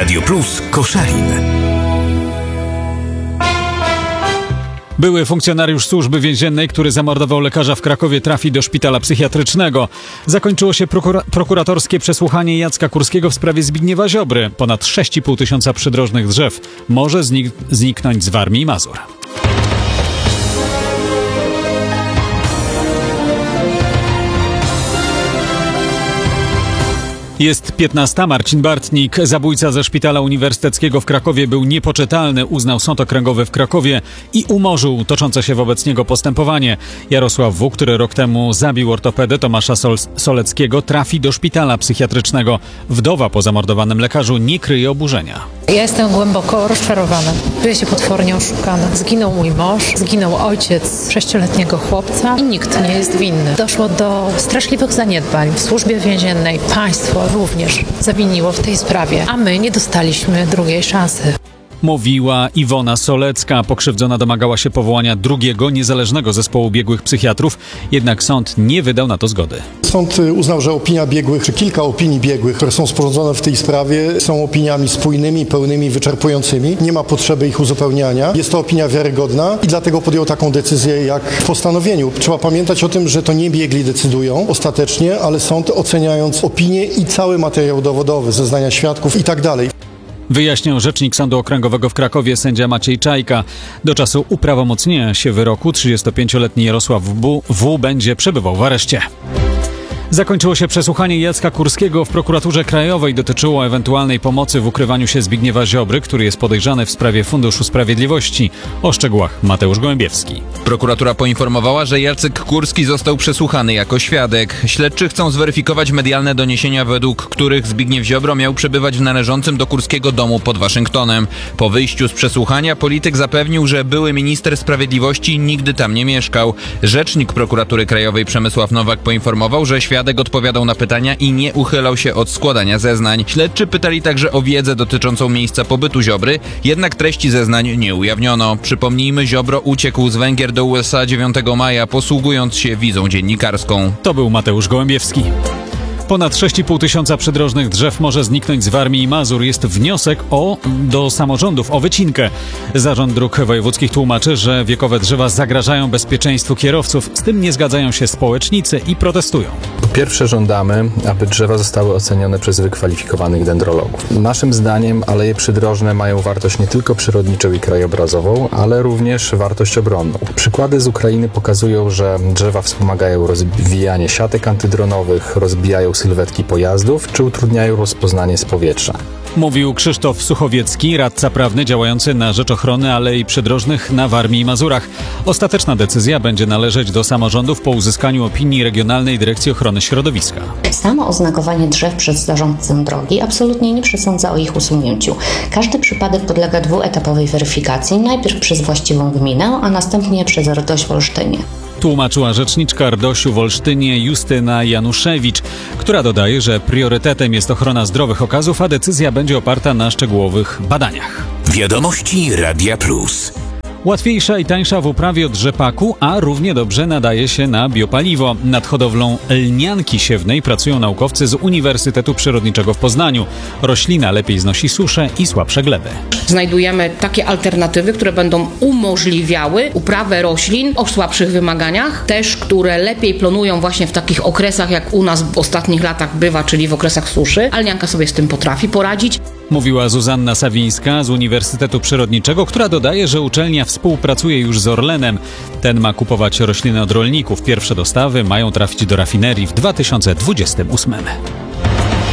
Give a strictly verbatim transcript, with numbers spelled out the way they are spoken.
Radio Plus Koszalin. Były funkcjonariusz służby więziennej, który zamordował lekarza w Krakowie, trafi do szpitala psychiatrycznego. Zakończyło się prokura- prokuratorskie przesłuchanie Jacka Kurskiego w sprawie Zbigniewa Ziobry. Ponad sześć i pół tysiąca przydrożnych drzew może znik- zniknąć z Warmii i Mazur. Jest piętnasta. Marcin Bartnik, zabójca ze szpitala uniwersyteckiego w Krakowie, był niepoczytalny, uznał Sąd Okręgowy w Krakowie i umorzył toczące się wobec niego postępowanie. Jarosław W., który rok temu zabił ortopedę Tomasza Sol- Soleckiego, trafi do szpitala psychiatrycznego. Wdowa po zamordowanym lekarzu nie kryje oburzenia. Ja jestem głęboko rozczarowana. Czuję się potwornie oszukana. Zginął mój mąż, zginął ojciec sześcioletniego chłopca i nikt nie jest winny. Doszło do straszliwych zaniedbań w służbie więziennej. Państwo również zawiniło w tej sprawie, a my nie dostaliśmy drugiej szansy. Mówiła Iwona Solecka. Pokrzywdzona domagała się powołania drugiego, niezależnego zespołu biegłych psychiatrów, jednak sąd nie wydał na to zgody. Sąd uznał, że opinia biegłych, czy kilka opinii biegłych, które są sporządzone w tej sprawie, są opiniami spójnymi, pełnymi, wyczerpującymi. Nie ma potrzeby ich uzupełniania. Jest to opinia wiarygodna i dlatego podjął taką decyzję jak w postanowieniu. Trzeba pamiętać o tym, że to nie biegli decydują ostatecznie, ale sąd, oceniając opinię i cały materiał dowodowy, zeznania świadków i tak dalej. Wyjaśniał rzecznik Sądu Okręgowego w Krakowie, sędzia Maciej Czajka. Do czasu uprawomocnienia się wyroku trzydziestopięcioletni Jarosław W. w. będzie przebywał w areszcie. Zakończyło się przesłuchanie Jacka Kurskiego w prokuraturze krajowej. Dotyczyło ewentualnej pomocy w ukrywaniu się Zbigniewa Ziobry, który jest podejrzany w sprawie Funduszu Sprawiedliwości. O szczegółach Mateusz Gołębiewski. Prokuratura poinformowała, że Jacek Kurski został przesłuchany jako świadek. Śledczy chcą zweryfikować medialne doniesienia, według których Zbigniew Ziobro miał przebywać w należącym do Kurskiego domu pod Waszyngtonem. Po wyjściu z przesłuchania polityk zapewnił, że były minister sprawiedliwości nigdy tam nie mieszkał. Rzecznik prokuratury krajowej Przemysław Nowak poinformował, że świadek Świadek odpowiadał na pytania i nie uchylał się od składania zeznań. Śledczy pytali także o wiedzę dotyczącą miejsca pobytu Ziobry, jednak treści zeznań nie ujawniono. Przypomnijmy, Ziobro uciekł z Węgier do U S A dziewiątego maja, posługując się wizą dziennikarską. To był Mateusz Gołębiewski. Ponad sześć i pół tysiąca przydrożnych drzew może zniknąć z Warmii i Mazur. Jest wniosek o, do samorządów o wycinkę. Zarząd Dróg Wojewódzkich tłumaczy, że wiekowe drzewa zagrażają bezpieczeństwu kierowców. Z tym nie zgadzają się społecznicy i protestują. Po pierwsze żądamy, aby drzewa zostały ocenione przez wykwalifikowanych dendrologów. Naszym zdaniem aleje przydrożne mają wartość nie tylko przyrodniczą i krajobrazową, ale również wartość obronną. Przykłady z Ukrainy pokazują, że drzewa wspomagają rozwijanie siatek antydronowych, rozbijają sylwetki pojazdów, czy utrudniają rozpoznanie z powietrza. Mówił Krzysztof Suchowiecki, radca prawny działający na rzecz ochrony alei przydrożnych na Warmii i Mazurach. Ostateczna decyzja będzie należeć do samorządów po uzyskaniu opinii Regionalnej Dyrekcji Ochrony Środowiska. Samo oznakowanie drzew przez zarządcę drogi absolutnie nie przesądza o ich usunięciu. Każdy przypadek podlega dwuetapowej weryfikacji, najpierw przez właściwą gminę, a następnie przez R D O Ś w Olsztynie. Tłumaczyła rzeczniczka R D O Ś-u w Olsztynie Justyna Januszewicz, która dodaje, że priorytetem jest ochrona zdrowych okazów, a decyzja będzie oparta na szczegółowych badaniach. Wiadomości Radia Plus. Łatwiejsza i tańsza w uprawie od rzepaku, a równie dobrze nadaje się na biopaliwo. Nad hodowlą lnianki siewnej pracują naukowcy z Uniwersytetu Przyrodniczego w Poznaniu. Roślina lepiej znosi suszę i słabsze gleby. Znajdujemy takie alternatywy, które będą umożliwiały uprawę roślin o słabszych wymaganiach, też które lepiej plonują właśnie w takich okresach, jak u nas w ostatnich latach bywa, czyli w okresach suszy. A lnianka sobie z tym potrafi poradzić. Mówiła Zuzanna Sawińska z Uniwersytetu Przyrodniczego, która dodaje, że uczelnia współpracuje już z Orlenem. Ten ma kupować rośliny od rolników. Pierwsze dostawy mają trafić do rafinerii w dwa tysiące dwudziestym ósmym.